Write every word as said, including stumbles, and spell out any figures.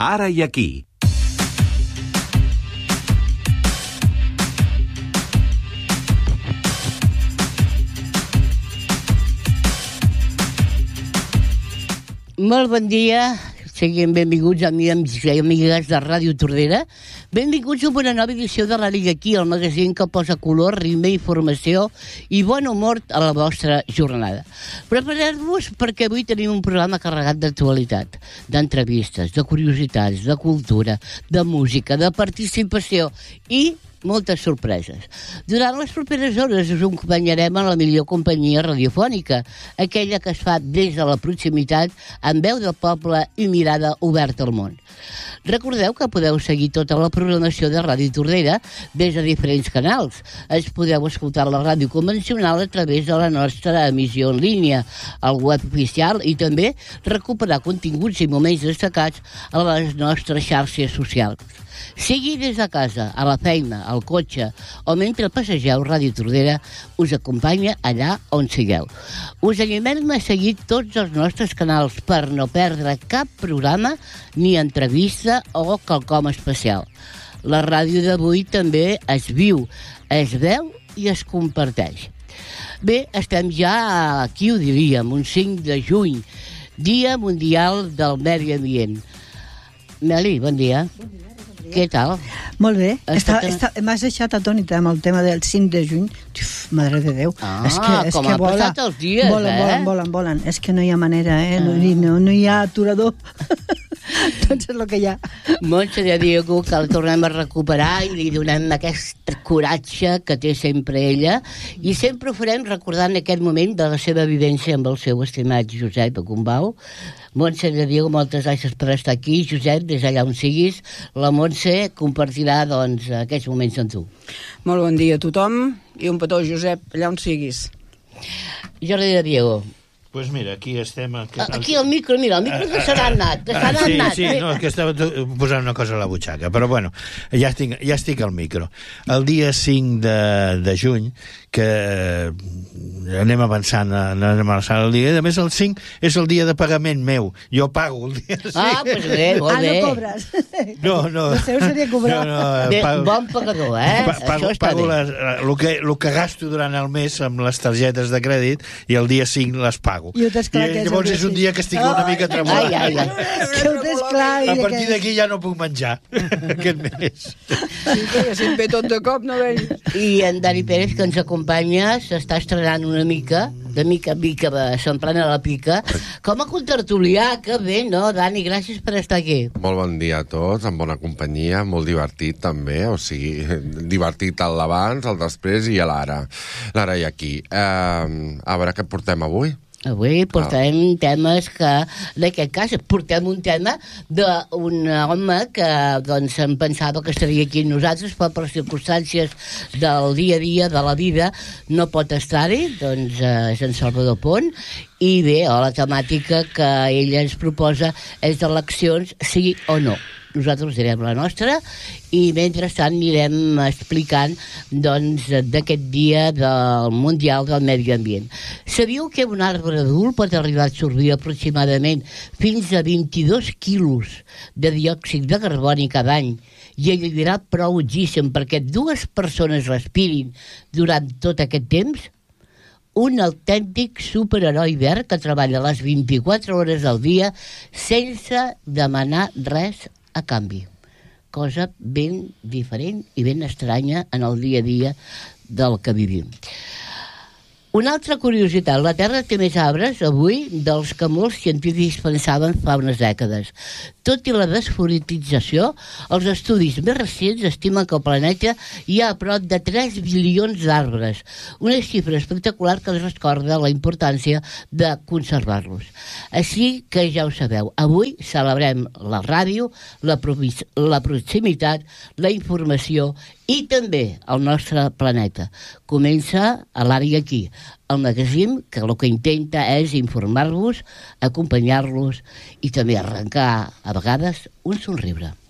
Ara i aquí. Molt bon dia, siguin benvinguts amics i amigues de Ràdio Tordera. Benvinguts a una nova edició de l'Ara i aquí, el magazín que posa color, ritme, informació i bon humor a la vostra jornada. Prepareu-vos perquè avui tenim un programa carregat d'actualitat, d'entrevistes, de curiositats, de cultura, de música, de participació i moltes sorpreses. Durant les properes hores us acompanyarem a la millor companyia radiofònica, aquella que es fa des de la proximitat, amb veu del poble i mirada oberta al món. Recordeu que podeu seguir tota la programació de Ràdio Tordera des de diferents canals. Es podeu escoltar la ràdio convencional a través de la nostra emissió en línia, al web oficial i també recuperar continguts i moments destacats a les nostres xarxes socials. Sigui des de casa, a la feina, al cotxe o mentre passegeu, Ràdio Tordera us acompanya allà on sigueu. Us animem a seguir tots els nostres canals per no perdre cap programa ni entrevista o quelcom especial. La ràdio d'avui també es viu, es veu i es comparteix. Bé, estem ja aquí, ho diríem, un cinc de juny, Dia Mundial del Medi Ambient. Meli, bon dia. Bon dia. Què tal? Molt bé. Està, està, m'has deixat atònita amb el tema del cinc de juny. Uf, madre de Déu. Ah, és que, és com que ha vola, passat els dies, volen, eh? Volen, volen, volen. És que no hi ha manera, eh? No, no, no hi ha aturador. Doncs és el que hi ha. Montse de Diego, que el tornem a recuperar i li donem aquest coratge que té sempre ella. I sempre ho farem recordant aquest moment de la seva vivència amb el seu estimat Josep Agumbau. Montse de Diego, moltes gràcies per estar aquí. Josep, des allà on siguis, la Montse compartirà doncs, aquests moments amb tu. Molt bon dia a tothom i un petó, Josep, allà on siguis. Jordi de Diego. Pues mira, aquí estem... Aquí, aquí el micro, mira, el micro que se n'ha anat, que se n'ha sí, anat. Sí, no, és que estava posant una cosa a la butxaca, però bueno, ja estic, ja estic al micro. El dia cinc de, de juny, que anem avançant, anem avançant el dia, a més el cinc és el dia de pagament meu, jo pago el dia cinc. Ah, doncs bé, molt bé. Ah, no cobres. No, no. El seu seria cobrar. No, no, bé, pago, bon pagador, eh? Pa, pago, Això està pago bé. les, el, que, el que gasto durant el mes amb les targetes de crèdit i el dia cinc les pago. I ho tens clar que I és llavors el dia és un cinc. dia que estic una mica tremolant. Ai, ai, ai. Que ho tens clar. A partir d'aquí ja no puc menjar aquest mes. Sí, que ja se'n ve tot de cop, no veig? I en Dani Pérez, que ens acompanya, s'està estrenant una mica, de mica a mica, s'emprant a la pica, com a contertulià, que bé, no? Dani, gràcies per estar aquí. Molt bon dia a tots, en bona companyia, molt divertit també, o sigui, divertit a l'abans, al després i a l'ara. L'ara i aquí. Eh, a veure què portem avui? Avui portem ah. temes que, en aquest cas, portem un tema d'un home que doncs, em pensava que estaria aquí amb nosaltres, però per circumstàncies del dia a dia, de la vida, no pot estar-hi, doncs eh, és en Salvador Pont, i bé, la temàtica que ella ens proposa és d'eleccions, sí o no. Nosaltres direm la nostra i mentrestant anirem explicant doncs, d'aquest dia del Mundial del Medi Ambient. Sabíeu que un arbre adult pot arribar a absorbir aproximadament fins a vint-i-dos quilos de diòxid de carboni cada any i alliberar prou oxigen perquè dues persones respirin durant tot aquest temps? Un autèntic superheroi verd que treballa les vint-i-quatre hores al dia sense demanar res a canvi. Cosa ben diferent i ben estranya en el dia a dia del que vivim. Una altra curiositat, la Terra té més arbres avui dels que molts científics pensaven fa unes dècades. Tot i la desforestatització, els estudis més recents estimen que al planeta hi ha a prop de tres bilions d'arbres, una xifra espectacular que ens recorda la importància de conservar-los. Així que ja ho sabeu, avui celebrem la ràdio, la, la proximitat, la informació i també el nostre planeta. Comença a l'Ara i aquí, el magazín que el que intenta és informar-vos, acompanyar-los i també arrencar, a vegades, un somriure.